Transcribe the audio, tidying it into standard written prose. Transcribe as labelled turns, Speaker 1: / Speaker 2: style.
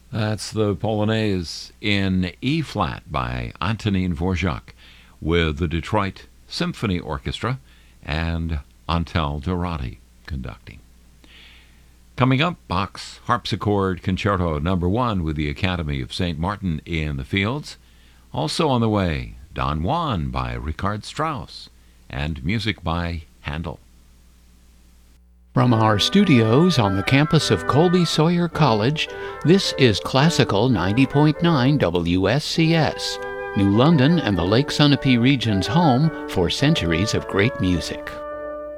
Speaker 1: That's the Polonaise in E flat by Antonin Dvorak with the Detroit Symphony Orchestra and Antel Dorati conducting. Coming up, Bach's Harpsichord Concerto No. 1 with the Academy of St. Martin in the Fields. Also on the way, Don Juan by Richard Strauss and music by Handel.
Speaker 2: From our studios on the campus of Colby Sawyer College, this is Classical 90.9 WSCS, New London and the Lake Sunapee region's home for centuries of great music.